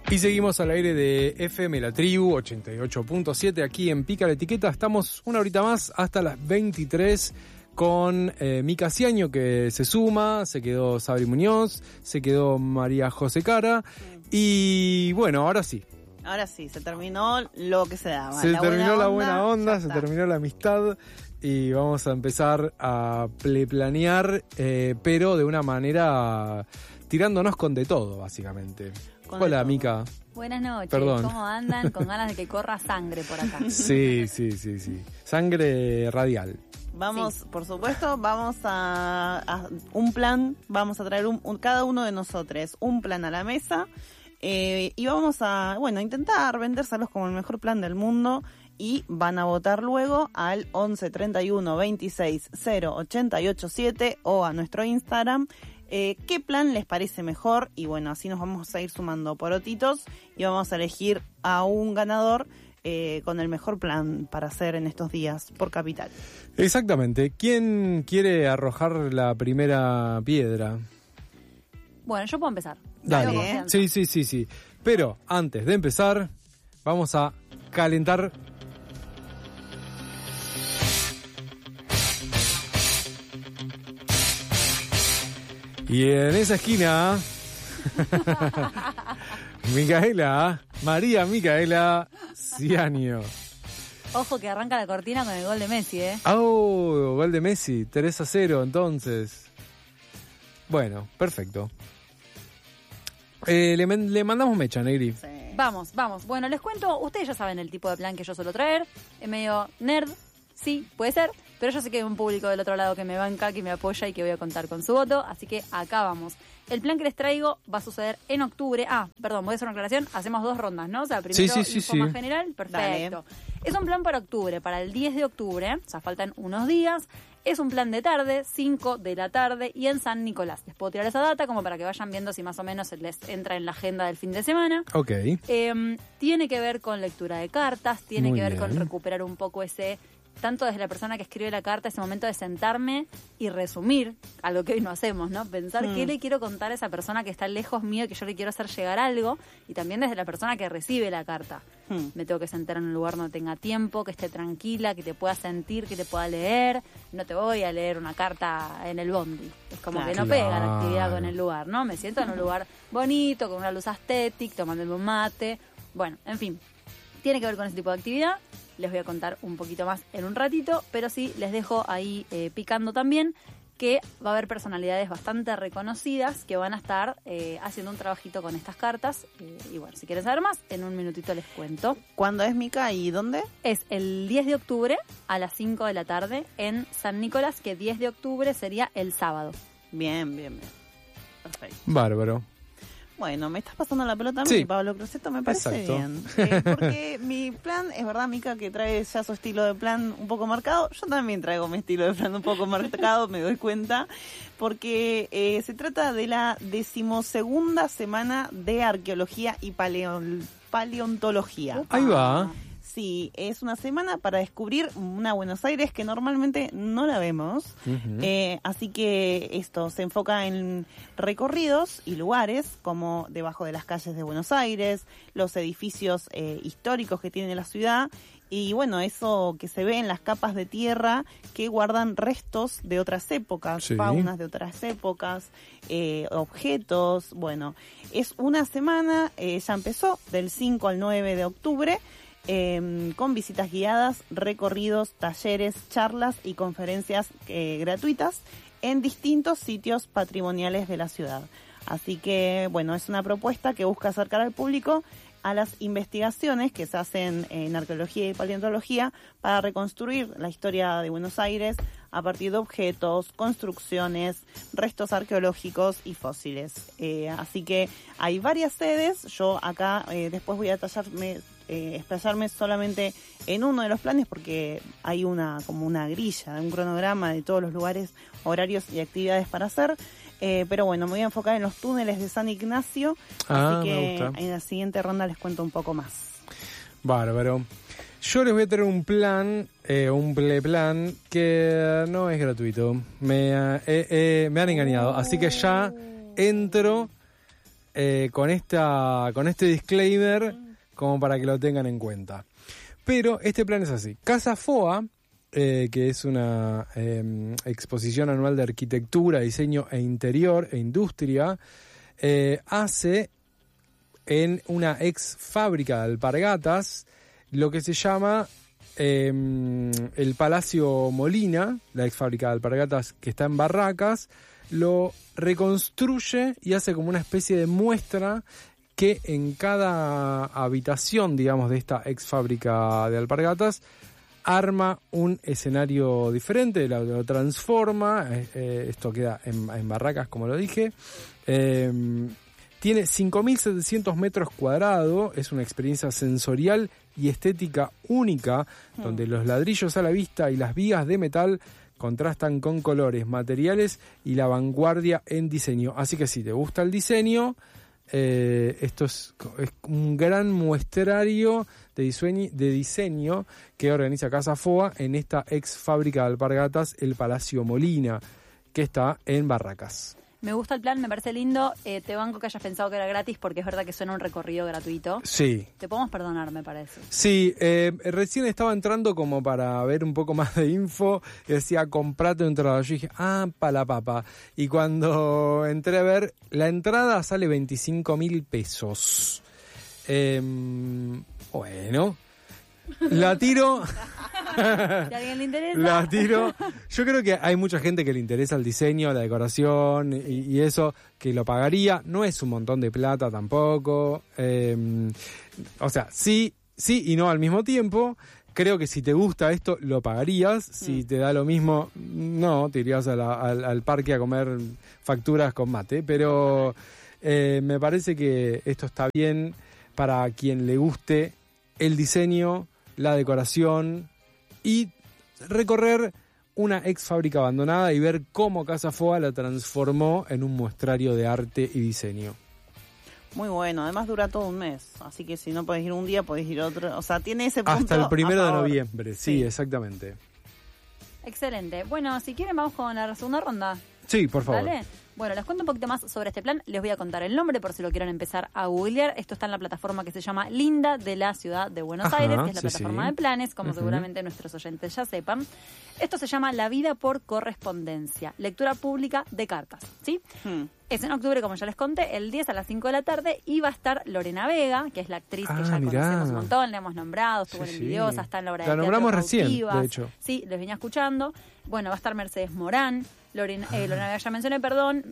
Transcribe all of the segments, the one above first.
Y seguimos al aire de FM La Tribu 88.7 aquí en Pica la Etiqueta. Estamos una horita más hasta las 23 con Mica Ciaño, que se suma, se quedó Sabri Muñoz, se quedó María José Cara y bueno, ahora sí. Ahora sí, se terminó lo que se daba. Se terminó la buena onda, se terminó la amistad y vamos a empezar a planear, pero de una manera tirándonos con de todo, básicamente. Hola, Mica. Buenas noches. Perdón. ¿Cómo andan? Con ganas de que corra sangre por acá. Sí. Sangre radial. Vamos, sí. Por supuesto, vamos a un plan, vamos a traer cada uno de nosotros un plan a la mesa y vamos a, intentar vendérselos como el mejor plan del mundo y van a votar luego al 11 31 26 0 88 7 o a nuestro Instagram. ¿Qué plan les parece mejor? Y bueno, así nos vamos a ir sumando porotitos y vamos a elegir a un ganador con el mejor plan para hacer en estos días por Capital. Exactamente. ¿Quién quiere arrojar la primera piedra? Bueno, yo puedo empezar. Dale. Sí. Pero antes de empezar, vamos a calentar. Y en esa esquina, María Micaela Ciaño. Ojo que arranca la cortina con el gol de Messi, Oh, gol de Messi, 3-0 entonces. Bueno, perfecto. Le mandamos mecha, Negri. Sí. Vamos. Bueno, les cuento, ustedes ya saben el tipo de plan que yo suelo traer. Es medio nerd, sí, puede ser. Pero yo sé que hay un público del otro lado que me banca, que me apoya y que voy a contar con su voto. Así que acá vamos. El plan que les traigo va a suceder en octubre. Perdón, voy a hacer una aclaración. Hacemos 2 rondas, ¿no? O sea, primero info más general. Perfecto. Dale. Es un plan para octubre, para el 10 de octubre. O sea, faltan unos días. Es un plan de tarde, 5 de la tarde y en San Nicolás. Les puedo tirar esa data como para que vayan viendo si más o menos les entra en la agenda del fin de semana. Ok. Tiene que ver con lectura de cartas. Tiene que ver con recuperar un poco ese... tanto desde la persona que escribe la carta, ese momento de sentarme y resumir, algo que hoy no hacemos, ¿no? Pensar qué le quiero contar a esa persona que está lejos mío, que yo le quiero hacer llegar algo, y también desde la persona que recibe la carta. Me tengo que sentar en un lugar donde tenga tiempo, que esté tranquila, que te pueda sentir, que te pueda leer. No te voy a leer una carta en el bondi. Es como que no pega la actividad con el lugar, ¿no? Me siento en un lugar bonito, con una luz estética, tomándome un mate. Bueno, en fin, tiene que ver con ese tipo de actividad. Les voy a contar un poquito más en un ratito, pero sí les dejo ahí picando también que va a haber personalidades bastante reconocidas que van a estar haciendo un trabajito con estas cartas. Y bueno, si quieren saber más, en un minutito les cuento. ¿Cuándo es, Mica, y dónde? Es el 10 de octubre a las 5 de la tarde en San Nicolás, que 10 de octubre sería el sábado. Bien. Perfecto. Bárbaro. Bueno, me estás pasando la pelota a mí, Pablo Crosetto, me parece bien. Porque mi plan, es verdad, Mica, que trae ya su estilo de plan un poco marcado. Yo también traigo mi estilo de plan un poco marcado, me doy cuenta. Porque se trata de la 12ª semana de arqueología y paleontología. Ahí va. Sí, es una semana para descubrir una Buenos Aires que normalmente no la vemos. Así que esto se enfoca en recorridos y lugares como debajo de las calles de Buenos Aires, los edificios históricos que tiene la ciudad y bueno, eso que se ve en las capas de tierra que guardan restos de otras épocas, faunas de otras épocas, objetos. Bueno, es una semana, ya empezó del 5 al 9 de octubre. Con visitas guiadas, recorridos, talleres, charlas y conferencias gratuitas en distintos sitios patrimoniales de la ciudad. Así que, bueno, es una propuesta que busca acercar al público a las investigaciones que se hacen en arqueología y paleontología para reconstruir la historia de Buenos Aires a partir de objetos, construcciones, restos arqueológicos y fósiles. Así que hay varias sedes. Yo acá después voy a explayarme solamente en uno de los planes porque hay como una grilla, un cronograma de todos los lugares, horarios y actividades para hacer. Pero bueno, me voy a enfocar en los túneles de San Ignacio, así que en la siguiente ronda les cuento un poco más. Bárbaro. Yo les voy a traer un plan, un plan que no es gratuito. Me han engañado, así que ya entro con este disclaimer como para que lo tengan en cuenta. Pero este plan es así. Casa Foa, que es una exposición anual de arquitectura, diseño e interior e industria, hace en una ex fábrica de Alpargatas lo que se llama el Palacio Molina, la ex fábrica de Alpargatas que está en Barracas, lo reconstruye y hace como una especie de muestra que en cada habitación, digamos, de esta ex fábrica de Alpargatas arma un escenario diferente, lo transforma, esto queda en Barracas, como lo dije. Tiene 5.700 metros cuadrados, es una experiencia sensorial y estética única, donde los ladrillos a la vista y las vigas de metal contrastan con colores, materiales y la vanguardia en diseño. Así que si te gusta el diseño, esto es un gran muestrario de diseño que organiza Casa Foa en esta ex fábrica de Alpargatas, el Palacio Molina, que está en Barracas. Me gusta el plan, me parece lindo. Te banco que hayas pensado que era gratis porque es verdad que suena un recorrido gratuito. Sí. Te podemos perdonar, me parece. Sí, recién estaba entrando como para ver un poco más de info y decía, comprate un entrada. Yo dije, pa' la papa. Y cuando entré a ver, la entrada sale 25.000 pesos. Bueno, la tiro... Si a alguien le interesa. La tiro. Yo creo que hay mucha gente que le interesa el diseño, la decoración y eso, que lo pagaría. No es un montón de plata tampoco. O sea, sí y no al mismo tiempo. Creo que si te gusta esto, lo pagarías. Si te da lo mismo, no, te irías al parque a comer facturas con mate. Pero me parece que esto está bien para quien le guste el diseño, la decoración y recorrer una ex fábrica abandonada y ver cómo Casa Foa la transformó en un muestrario de arte y diseño. Muy bueno, además dura todo un mes, así que si no podés ir un día, podés ir otro, o sea, tiene ese punto hasta el 1 de favor. noviembre, sí, exactamente. Excelente. Bueno, si quieren vamos con la segunda ronda. Sí, por favor. ¿Dale? Bueno, les cuento un poquito más sobre este plan. Les voy a contar el nombre por si lo quieren empezar a googlear. Esto está en la plataforma que se llama Linda de la Ciudad de Buenos Aires, que es la plataforma de planes, como seguramente nuestros oyentes ya sepan. Esto se llama La vida por correspondencia, lectura pública de cartas, ¿sí? Es en octubre, como ya les conté, el 10 a las 5 de la tarde, y va a estar Lorena Vega, que es la actriz que ya conocemos un montón, le hemos nombrado, estuvo en Envidiosa, está en la obra de teatro nombramos recién, Cautivas. de hecho. Sí, les venía escuchando. Bueno, va a estar Mercedes Morán, Lorena Vega ya mencioné,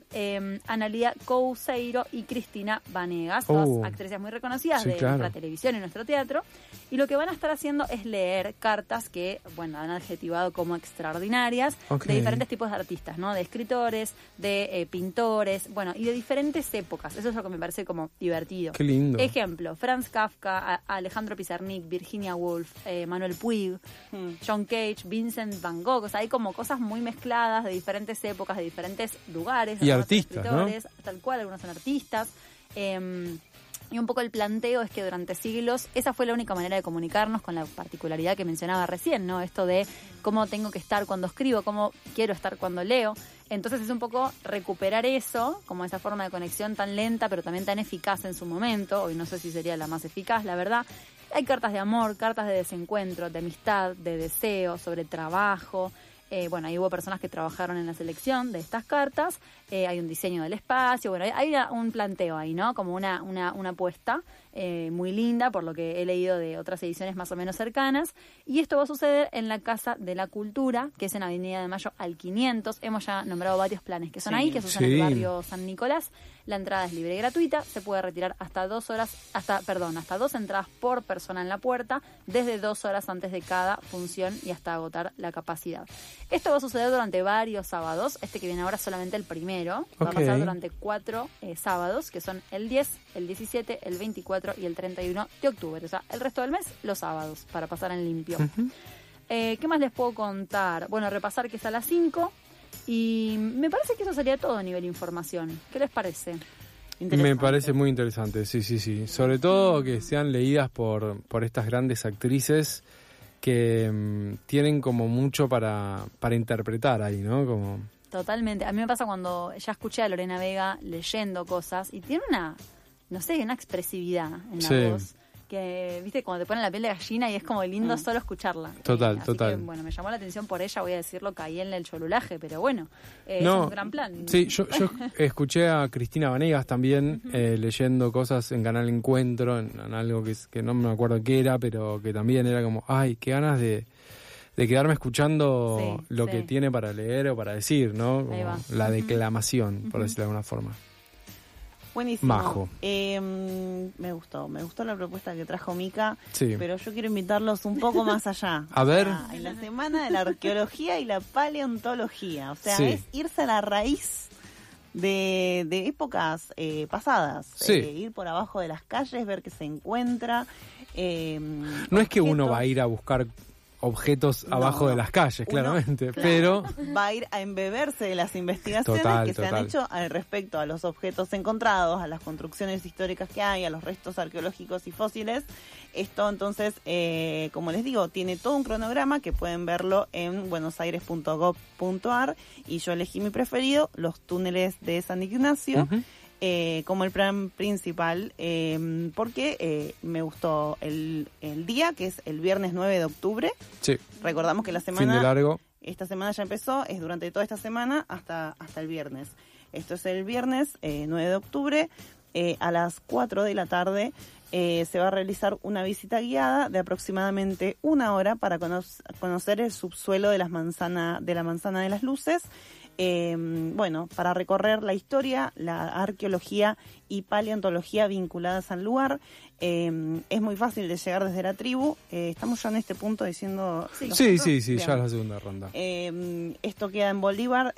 Analía Couceiro y Cristina Vanegas, dos actrices muy reconocidas de nuestra televisión y nuestro teatro. Y lo que van a estar haciendo es leer cartas que, bueno, han adjetivado como extraordinarias, de diferentes tipos de artistas, ¿no? De escritores, de pintores, bueno, y de diferentes épocas. Eso es lo que me parece como divertido. Qué lindo. Ejemplo, Franz Kafka, Alejandro Pizarnik, Virginia Woolf, Manuel Puig, John Cage, Vincent Van Gogh. O sea, hay como cosas muy mezcladas de diferentes épocas, de diferentes lugares. Y artistas, escritores, ¿no? Tal cual, algunos son artistas. Y un poco el planteo es que durante siglos esa fue la única manera de comunicarnos, con la particularidad que mencionaba recién, ¿no? Esto de cómo tengo que estar cuando escribo, cómo quiero estar cuando leo. Entonces es un poco recuperar eso, como esa forma de conexión tan lenta pero también tan eficaz en su momento. Hoy no sé si sería la más eficaz, la verdad. Hay cartas de amor, cartas de desencuentro, de amistad, de deseo, sobre trabajo. Bueno, ahí hubo personas que trabajaron en la selección de estas cartas, hay un diseño del espacio, bueno, hay un planteo ahí, ¿no? Como una apuesta muy linda, por lo que he leído de otras ediciones más o menos cercanas, y esto va a suceder en la Casa de la Cultura, que es en Avenida de Mayo al 500, hemos ya nombrado varios planes que son ahí, que se usan en el barrio San Nicolás. La entrada es libre y gratuita, se puede retirar hasta 2 entradas por persona en la puerta, desde 2 horas antes de cada función y hasta agotar la capacidad. Esto va a suceder durante varios sábados, este que viene ahora solamente el primero, va a pasar durante 4 sábados, que son el 10, el 17, el 24 y el 31 de octubre, o sea, el resto del mes, los sábados, para pasar en limpio. ¿Qué más les puedo contar? Bueno, repasar que es a las 5, y me parece que eso sería todo a nivel información. ¿Qué les parece? Me parece muy interesante, sí. Sobre todo que sean leídas por estas grandes actrices que tienen como mucho para interpretar ahí, ¿no? Como Totalmente. A mí me pasa cuando ya escuché a Lorena Vega leyendo cosas y tiene una expresividad en la voz. Que, viste, cuando te ponen la piel de gallina y es como lindo solo escucharla. Total. Que, bueno, me llamó la atención por ella, voy a decirlo, caí en el cholulaje, pero bueno, es un gran plan. Sí, yo escuché a Cristina Vanegas también leyendo cosas en Canal Encuentro, en algo que no me acuerdo qué era, pero que también era como, ay, qué ganas de quedarme escuchando lo que tiene para leer o para decir, ¿no? Como la declamación, por decirlo de alguna forma. Buenísimo. Majo. Me gustó la propuesta que trajo Mica, sí. Pero yo quiero invitarlos un poco más allá. A ver. En la semana de la arqueología y la paleontología. O sea, sí. Es irse a la raíz de épocas pasadas. Sí. Ir por abajo de las calles, ver qué se encuentra. No es que uno va a ir a buscar objetos abajo de las calles, claramente, pero va a ir a embeberse de las investigaciones se han hecho al respecto a los objetos encontrados, a las construcciones históricas que hay, a los restos arqueológicos y fósiles. Esto entonces, como les digo, tiene todo un cronograma que pueden verlo en buenosaires.gov.ar y yo elegí mi preferido, los túneles de San Ignacio. Como el plan principal, porque me gustó el día, que es el viernes 9 de octubre. Sí. Recordamos que la semana... Fin de largo. Esta semana ya empezó, es durante toda esta semana hasta el viernes. Esto es el viernes 9 de octubre, a las 4 de la tarde. Se va a realizar una visita guiada de aproximadamente 1 hora para conocer el subsuelo de la manzana de las luces. Para recorrer la historia, la arqueología y paleontología vinculadas al lugar. Es muy fácil de llegar desde la tribu. Estamos ya en este punto diciendo... Sí, ya es la segunda ronda. Esto queda en Bolívar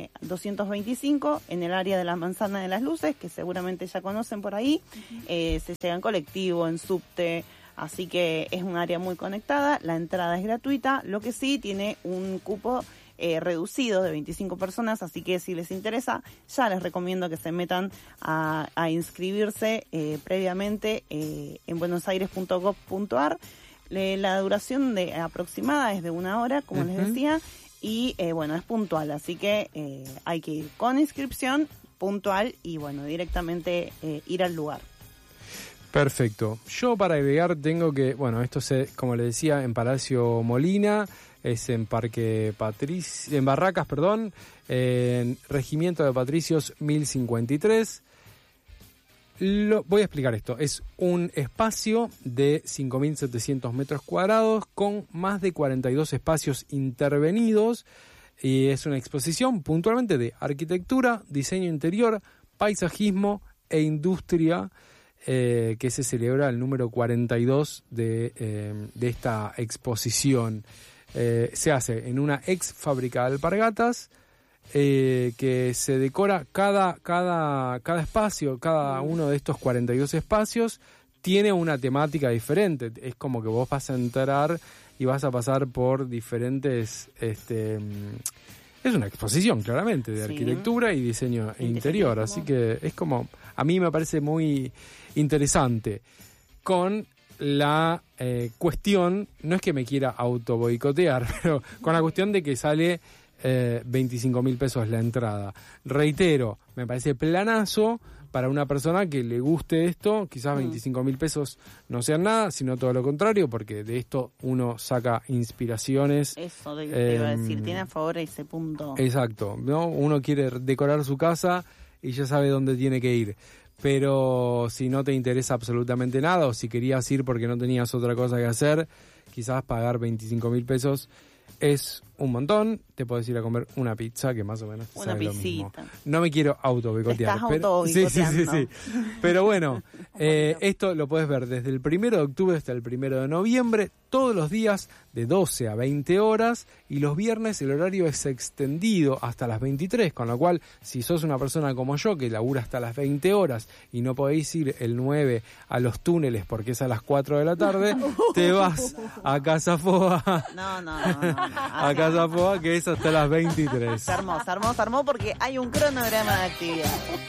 225, en el área de la Manzana de las Luces, que seguramente ya conocen por ahí. Se llega en colectivo, en subte, así que es un área muy conectada. La entrada es gratuita, lo que sí tiene un cupo reducido de 25 personas, así que si les interesa, ya les recomiendo que se metan a inscribirse previamente en buenosaires.gov.ar. La duración aproximada es de 1 hora, como les decía, y es puntual, así que hay que ir con inscripción puntual y directamente ir al lugar. Perfecto. Yo para agregar tengo que, esto es, como les decía, en Palacio Molina, es en en Barracas, en Regimiento de Patricios 1053. Voy a explicar esto. Es un espacio de 5.700 metros cuadrados con más de 42 espacios intervenidos y es una exposición puntualmente de arquitectura, diseño interior, paisajismo e industria, que se celebra el número 42 de esta exposición. Se hace en una ex fábrica de alpargatas, que se decora cada espacio, cada uno de estos 42 espacios tiene una temática diferente. Es como que vos vas a entrar y vas a pasar por diferentes... es una exposición, claramente, de arquitectura y diseño interior. Así que es como... A mí me parece muy interesante. Con la cuestión, no es que me quiera auto boicotear, pero con la cuestión de que sale 25.000 pesos la entrada. Reitero, me parece planazo para una persona que le guste esto. Quizás 25.000 pesos no sean nada, sino todo lo contrario, porque de esto uno saca inspiraciones. Eso te iba a decir, tiene a favor ese punto. Exacto, ¿no? Uno quiere decorar su casa y ya sabe dónde tiene que ir. Pero si no te interesa absolutamente nada, o si querías ir porque no tenías otra cosa que hacer, quizás pagar 25.000 pesos es un montón. Te podés ir a comer una pizza, que más o menos una sabe lo mismo. pisita. No me quiero auto-boicotear. Sí. Pero bueno, esto lo puedes ver desde el 1 de octubre hasta el 1 de noviembre, todos los días de 12 a 20 horas, y los viernes el horario es extendido hasta las 23, con lo cual, si sos una persona como yo, que labura hasta las 20 horas y no podéis ir el 9 a los túneles porque es a las 4 de la tarde, te vas a Casa Foa. No. A Casa Foa, que es hasta las 23. Se armó porque hay un cronograma de actividad.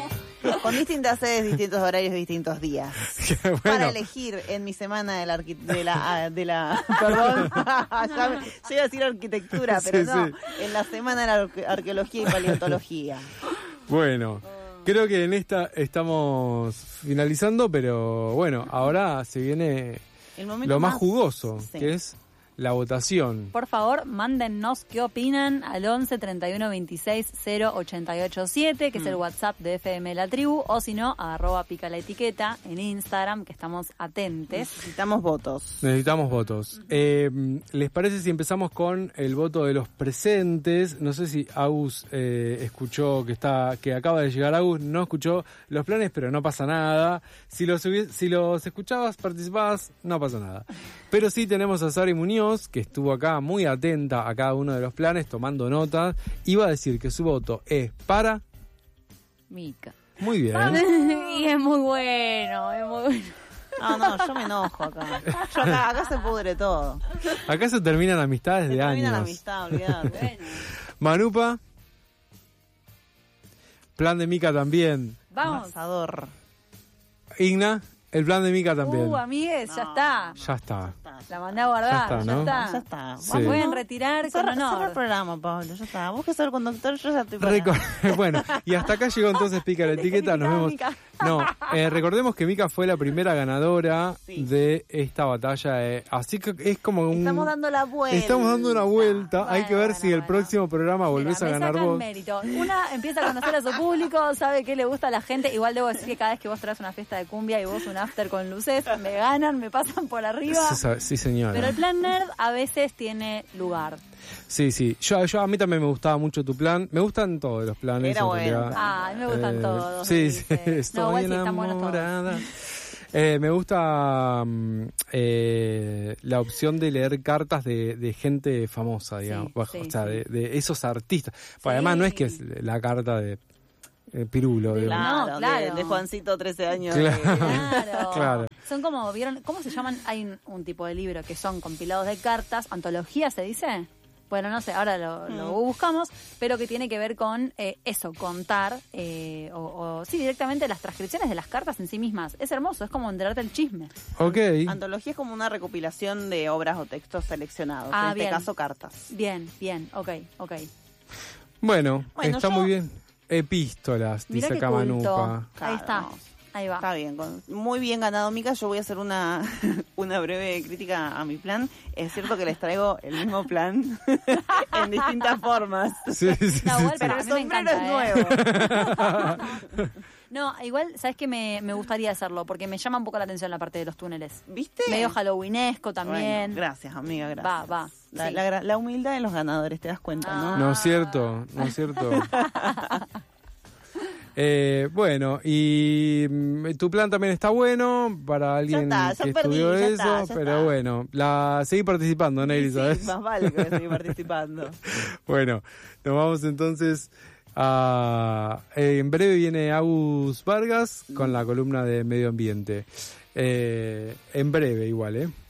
Con distintas sedes, distintos horarios, distintos días. Bueno. Para elegir en mi semana de la perdón, yo iba a decir arquitectura, pero Sí, no, sí. en la semana de la arqueología y paleontología. Bueno, creo que en esta estamos finalizando, pero bueno, ahora se viene El momento lo más jugoso, sí. que es la votación. Por favor, mándennos qué opinan al 11 31 26 0887, que es el WhatsApp de FM La Tribu, o si no, a @pica la etiqueta en Instagram, que estamos atentes. Necesitamos votos. Necesitamos votos. ¿Les parece si empezamos con el voto de los presentes? No sé si Agus escuchó que acaba de llegar Agus, no escuchó los planes, pero no pasa nada. Si los escuchabas, participabas, no pasa nada. Pero sí tenemos a Sari Muñoz, que estuvo acá muy atenta a cada uno de los planes, tomando notas. Iba a decir que su voto es para... Mica. Muy bien. Y es muy bueno, es muy bueno. No, yo me enojo acá. Acá se pudre todo. Acá se terminan amistades de Termina la años. amistad, olvidate. Bueno, Manupa. Plan de Mica también. vamos. Asador. Igna, el plan de Mica también. Amigues, ya está. Ya está. La mandé a guardar, Ya está, ¿no? Ya está. Sí. Vamos, Pueden retirar con Cerra el honor. programa, Pablo, ya está. Vos que sos el conductor, yo ya estoy para... Bueno, y hasta acá llegó entonces Pica la etiqueta. Nos vemos. Mica. No, recordemos que Mica fue la primera ganadora Sí. de esta batalla. Así que es como un... Estamos dando la vuelta. Estamos dando una vuelta. Hay que ver Bueno, si el bueno. próximo programa volvés Mira, a me ganar sacan vos. mérito. Una empieza a conocer a su público, sabe qué le gusta a la gente. Igual debo decir que cada vez que vos traes una fiesta de cumbia y vos un after con luces, me ganan, me pasan por arriba. Sí, señora. Pero el plan nerd a veces tiene lugar. Sí. Yo a mí también me gustaba mucho tu plan. Me gustan todos los planes. Era en bueno. realidad. Ah, a mí me gustan todos. Sí, me sí, dice. estoy No, igual sí están buenos todos. enamorada. Me gusta la opción de leer cartas de gente famosa, digamos. Sí, O sea, sí. de esos artistas. Pues además no es que es la carta de Pirulo. digamos. Claro, No, claro. De Juancito, 13 años. Claro. Claro. Claro. Son como, ¿vieron? ¿Cómo se llaman? Hay un tipo de libro que son compilados de cartas, antología se dice. Bueno, no sé, ahora lo buscamos, pero que tiene que ver con eso, contar, o sí, directamente las transcripciones de las cartas en sí mismas. Es hermoso, es como enterarte el chisme. Ok. Antología es como una recopilación de obras o textos seleccionados. Ah, en bien. este caso, cartas. Bien, ok. Bueno, Bueno, está yo- muy bien. Epístolas, Mirá dice qué acá culto. Manupa. Ahí Claro, está, no. ahí va. Está bien, muy bien ganado, Mica. Yo voy a hacer una breve crítica a mi plan. Es cierto que les traigo el mismo plan en distintas formas. Sí, sí, No, sí, igual, sí. pero Pero a el mí me sombrero encanta, es nuevo. No, igual, ¿sabes qué? Me gustaría hacerlo, porque me llama un poco la atención la parte de los túneles. ¿Viste? Medio halloweenesco también. Bueno, gracias, amiga, gracias. Va, La, sí. la humildad de los ganadores, te das cuenta, ¿no? No es cierto, no es cierto. Bueno, y tu plan también está bueno para alguien Ya que perdí, estudió ya eso, está, ya pero está. bueno, seguí participando, Negri, Sí, ¿sabes? más vale que voy a seguir participando. Bueno, nos vamos entonces a... en breve viene Agus Vargas con la columna de Medio Ambiente. En breve igual, ¿eh?